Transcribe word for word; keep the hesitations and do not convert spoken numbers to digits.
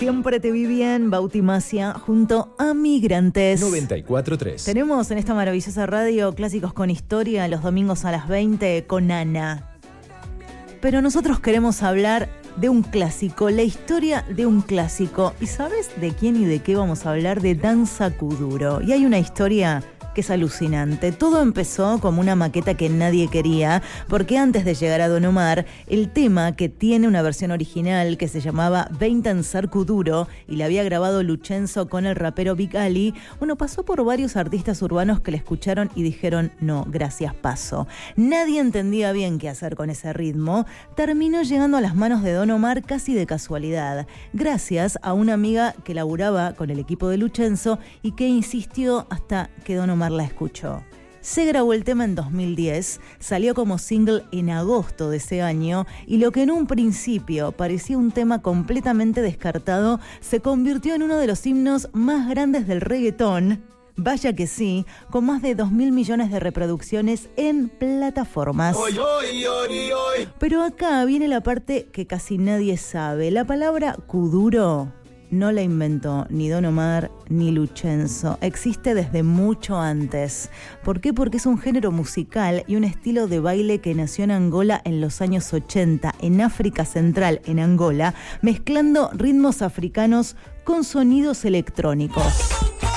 Siempre te vi bien, Bautimacia, junto a Migrantes. noventa y cuatro punto tres. Tenemos en esta maravillosa radio Clásicos con Historia los domingos a las veinte con Ana. Pero nosotros queremos hablar de un clásico, la historia de un clásico. ¿Y sabes de quién y de qué vamos a hablar? De Danza Kuduro. Y hay una historia que es alucinante. Todo empezó como una maqueta que nadie quería, porque antes de llegar a Don Omar, el tema, que tiene una versión original que se llamaba Vein Danzar Kuduro y la había grabado Luchenzo con el rapero Big Ali, bueno, pasó por varios artistas urbanos que le escucharon y dijeron, no, gracias, paso. Nadie entendía bien qué hacer con ese ritmo. Terminó llegando a las manos de Don Omar casi de casualidad, gracias a una amiga que laburaba con el equipo de Luchenzo y que insistió hasta que Don Omar la escuchó. Se grabó el tema en dos mil diez, salió como single en agosto de ese año y lo que en un principio parecía un tema completamente descartado se convirtió en uno de los himnos más grandes del reggaetón. Vaya que sí, con más de dos mil millones de reproducciones en plataformas. Oy, oy, oy, oy. Pero acá viene la parte que casi nadie sabe. La palabra Kuduro no la inventó ni Don Omar ni Luchenzo. Existe desde mucho antes. ¿Por qué? Porque es un género musical y un estilo de baile que nació en Angola en los años ochenta, en África Central, en Angola, mezclando ritmos africanos con sonidos electrónicos.